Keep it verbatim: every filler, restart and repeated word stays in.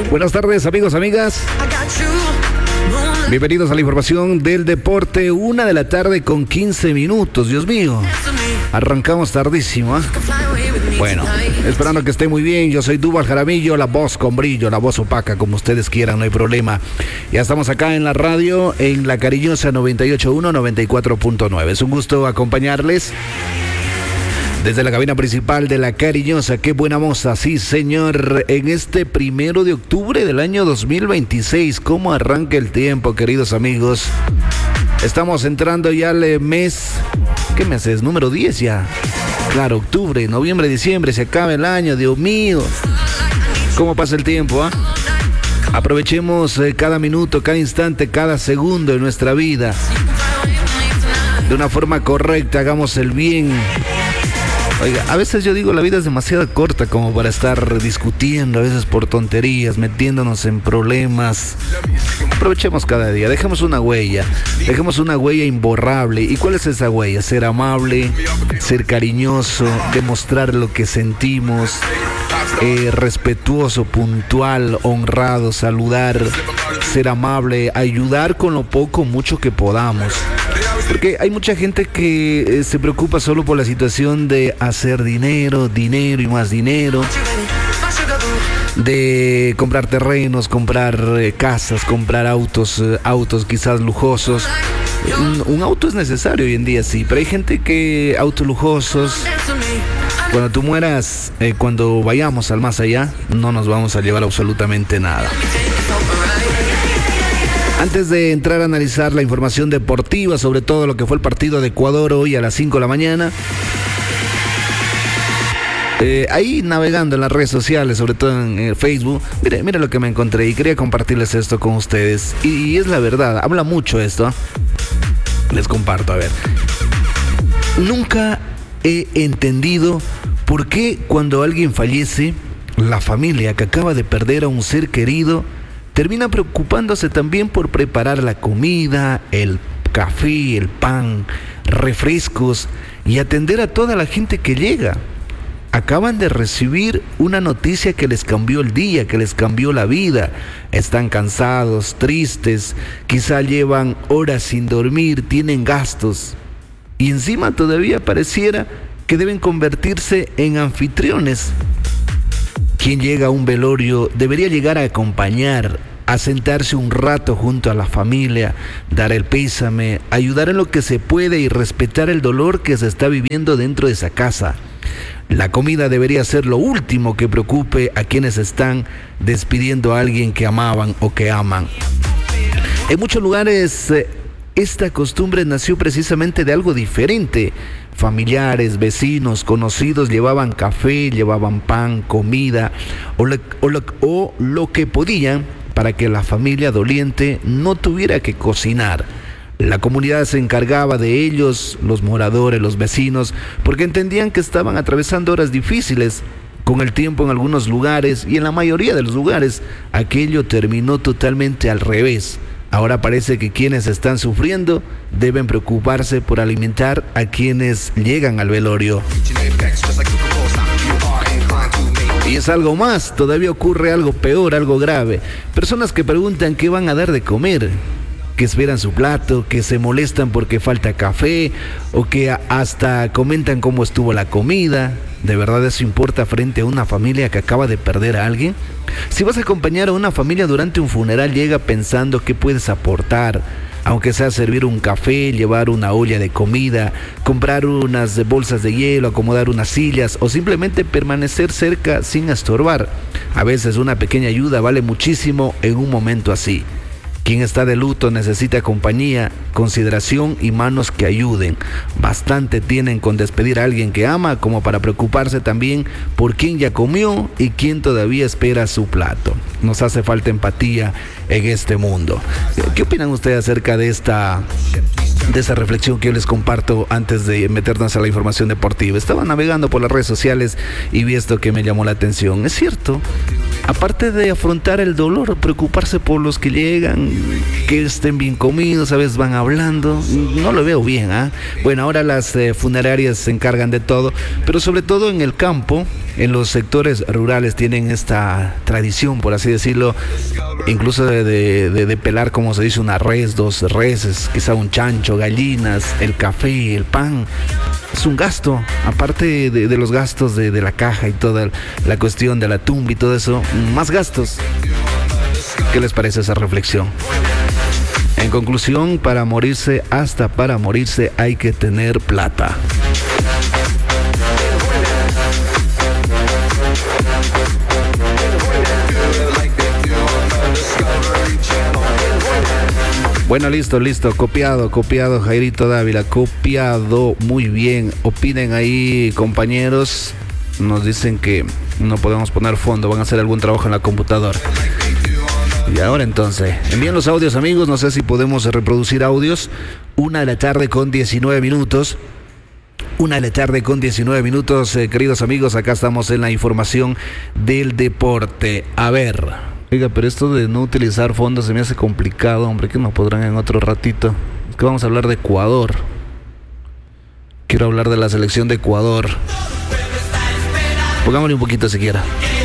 Buenas tardes, amigos, amigas. Bienvenidos a la información del deporte. Una de la tarde con quince minutos. Dios mío, arrancamos tardísimo, ¿eh? Bueno, esperando que esté muy bien. Yo soy Duval Jaramillo, la voz con brillo, la voz opaca, como ustedes quieran, no hay problema. Ya estamos acá en la radio, en La Cariñosa noventa y ocho punto uno, noventa y cuatro punto nueve. Es un gusto acompañarles desde la cabina principal de La Cariñosa. Qué buena moza, sí señor, en este primero de octubre del año dos mil veintiséis. ¿Cómo arranca el tiempo, queridos amigos? Estamos entrando ya al mes, ¿qué mes es? Número diez ya. Claro, octubre, noviembre, diciembre, se acaba el año, Dios mío. ¿Cómo pasa el tiempo, ah? ¿eh? Aprovechemos eh, cada minuto, cada instante, cada segundo de nuestra vida de una forma correcta, hagamos el bien. Oiga, a veces yo digo, la vida es demasiado corta como para estar discutiendo, a veces por tonterías, metiéndonos en problemas. Aprovechemos cada día, dejemos una huella, dejemos una huella imborrable. ¿Y cuál es esa huella? Ser amable, ser cariñoso, demostrar lo que sentimos, eh, respetuoso, puntual, honrado, saludar, ser amable, ayudar con lo poco, mucho que podamos. Porque hay mucha gente que eh, se preocupa solo por la situación de hacer dinero, dinero y más dinero, de comprar terrenos, comprar eh, casas, comprar autos, eh, autos quizás lujosos. Un, un auto es necesario hoy en día, sí, pero hay gente que autos lujosos, cuando tú mueras, eh, cuando vayamos al más allá, no nos vamos a llevar absolutamente nada. Antes de entrar a analizar la información deportiva, sobre todo lo que fue el partido de Ecuador hoy a las cinco de la mañana, eh, ahí navegando en las redes sociales, sobre todo en eh, Facebook, mire, mire lo que me encontré y quería compartirles esto con ustedes. Y, y es la verdad, habla mucho esto, ¿eh? Les comparto, a ver. Nunca he entendido por qué cuando alguien fallece, la familia que acaba de perder a un ser querido termina preocupándose también por preparar la comida, el café, el pan, refrescos y atender a toda la gente que llega. Acaban de recibir una noticia que les cambió el día, que les cambió la vida. Están cansados, tristes, quizá llevan horas sin dormir, tienen gastos. Y encima todavía pareciera que deben convertirse en anfitriones. Quien llega a un velorio debería llegar a acompañar, a sentarse un rato junto a la familia, dar el pésame, ayudar en lo que se puede y respetar el dolor que se está viviendo dentro de esa casa. La comida debería ser lo último que preocupe a quienes están despidiendo a alguien que amaban o que aman. En muchos lugares eh, esta costumbre nació precisamente de algo diferente. Familiares, vecinos, conocidos llevaban café, llevaban pan, comida o lo, o, lo, o lo que podían para que la familia doliente no tuviera que cocinar. La comunidad se encargaba de ellos, los moradores, los vecinos, porque entendían que estaban atravesando horas difíciles. Con el tiempo en algunos lugares y en la mayoría de los lugares, aquello terminó totalmente al revés. Ahora parece que quienes están sufriendo deben preocuparse por alimentar a quienes llegan al velorio. Y es algo más, todavía ocurre algo peor, algo grave. Personas que preguntan qué van a dar de comer, que esperan su plato, que se molestan porque falta café o que hasta comentan cómo estuvo la comida. ¿De verdad eso importa frente a una familia que acaba de perder a alguien? Si vas a acompañar a una familia durante un funeral, llega pensando qué puedes aportar, aunque sea servir un café, llevar una olla de comida, comprar unas bolsas de hielo, acomodar unas sillas o simplemente permanecer cerca sin estorbar. A veces una pequeña ayuda vale muchísimo en un momento así. Quien está de luto necesita compañía, consideración y manos que ayuden. Bastante tienen con despedir a alguien que ama como para preocuparse también por quien ya comió y quien todavía espera su plato. Nos hace falta empatía en este mundo. ¿Qué opinan ustedes acerca de esta, de esa reflexión que yo les comparto antes de meternos a la información deportiva? Estaba navegando por las redes sociales y vi esto que me llamó la atención. Es cierto. Aparte de afrontar el dolor, preocuparse por los que llegan, que estén bien comidos, a veces van hablando, no lo veo bien, ¿ah? ¿eh? Bueno, ahora las eh, funerarias se encargan de todo, pero sobre todo en el campo, en los sectores rurales tienen esta tradición, por así decirlo, incluso de, de, de, de pelar, como se dice, una res, dos reses, quizá un chancho, gallinas, el café, el pan. Es un gasto, aparte de, de los gastos de, de la caja y toda la cuestión de la tumba y todo eso, más gastos. ¿Qué les parece esa reflexión? En conclusión, para morirse, hasta para morirse, hay que tener plata. Bueno, listo, listo, copiado, copiado, Jairito Dávila, copiado, muy bien. Opinen ahí, compañeros. Nos dicen que no podemos poner fondo, van a hacer algún trabajo en la computadora. Y ahora entonces, envíen los audios, amigos, no sé si podemos reproducir audios. Una de la tarde con diecinueve minutos. Una de la tarde con diecinueve minutos, eh, queridos amigos, acá estamos en la información del deporte. A ver... Oiga, pero esto de no utilizar fondos se me hace complicado, hombre, que no podrán en otro ratito. Es que vamos a hablar de Ecuador. Quiero hablar de la selección de Ecuador. Pongámosle un poquito siquiera.